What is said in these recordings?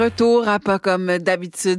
Retour à pas comme d'habitude,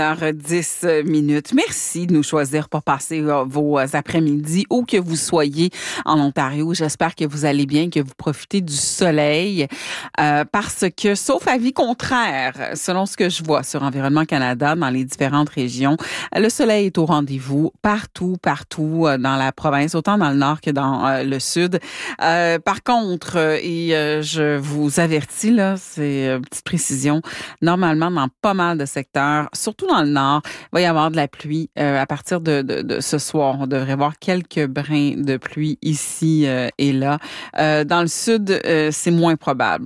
17h10. Merci de nous choisir pour passer vos après-midi où que vous soyez en Ontario. J'espère que vous allez bien, que vous profitez du soleil parce que, sauf avis contraire, selon ce que je vois sur Environnement Canada, dans les différentes régions, le soleil est au rendez-vous partout dans la province, autant dans le nord que dans le sud. Par contre, je vous avertis, là, c'est une petite précision, normalement, dans pas mal de secteurs, surtout dans le nord, il va y avoir de la pluie à partir de ce soir. On devrait voir quelques brins de pluie ici et là. Dans le sud, c'est moins probable.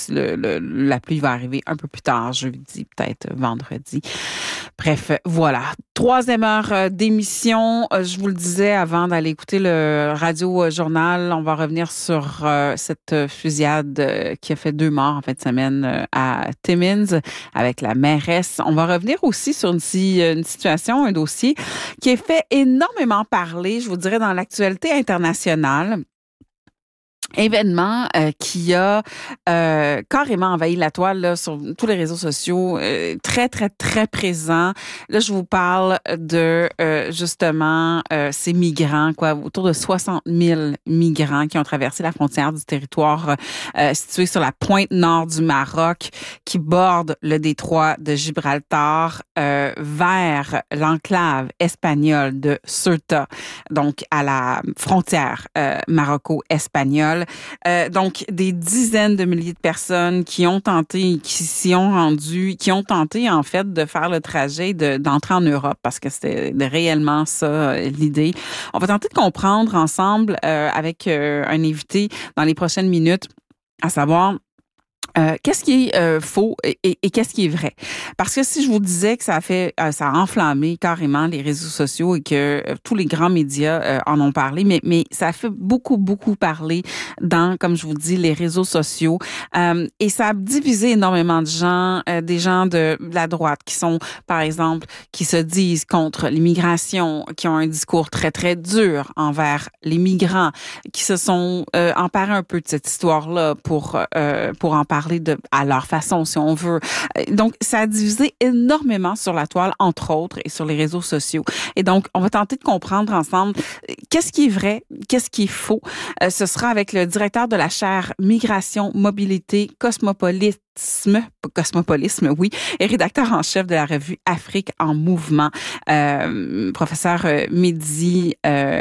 La pluie va arriver un peu plus tard, jeudi, peut-être vendredi. Bref, voilà. 3e heure d'émission. Je vous le disais avant d'aller écouter le radio-journal, on va revenir sur cette fusillade qui a fait 2 morts en fin de semaine à Timmins avec la mairesse. On va revenir aussi sur une situation, un dossier qui a fait énormément parler, je vous dirais, dans l'actualité internationale. Événement qui a carrément envahi la toile là, sur tous les réseaux sociaux, très, très, très présent. Là, je vous parle de justement ces migrants, autour de 60 000 migrants qui ont traversé la frontière du territoire situé sur la pointe nord du Maroc, qui borde le détroit de Gibraltar vers l'enclave espagnole de Ceuta, donc à la frontière maroco-espagnole. Donc, des dizaines de milliers de personnes qui ont tenté, qui s'y ont rendu, qui ont tenté, en fait, de faire le trajet d'entrer en Europe, parce que c'était réellement ça, l'idée. On va tenter de comprendre ensemble, avec un invité dans les prochaines minutes, à savoir qu'est-ce qui est faux et qu'est-ce qui est vrai? Parce que si je vous disais que ça a enflammé carrément les réseaux sociaux et que tous les grands médias en ont parlé, mais ça a fait beaucoup parler dans, comme je vous dis, les réseaux sociaux. Et ça a divisé énormément de gens, des gens de la droite qui sont, par exemple, qui se disent contre l'immigration, qui ont un discours très, très dur envers les migrants, qui se sont emparés un peu de cette histoire-là pour en parler à leur façon, si on veut. Donc, ça a divisé énormément sur la toile, entre autres, et sur les réseaux sociaux. Et donc, on va tenter de comprendre ensemble qu'est-ce qui est vrai, qu'est-ce qui est faux. Ce sera avec le directeur de la chaire Migration, Mobilité, Cosmopolisme, oui, et rédacteur en chef de la revue Afrique en mouvement, professeur Mehdi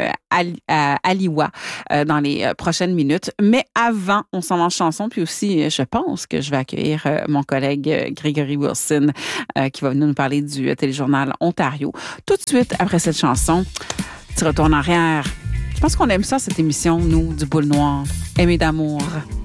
Aliwa, dans les prochaines minutes. Mais avant, on s'en va en chanson, puis aussi, je pense que je vais accueillir mon collègue Gregory Wilson, qui va venir nous parler du téléjournal Ontario. Tout de suite, après cette chanson, petit retour en arrière. Je pense qu'on aime ça, cette émission, nous, du Boule Noire, aimé d'amour.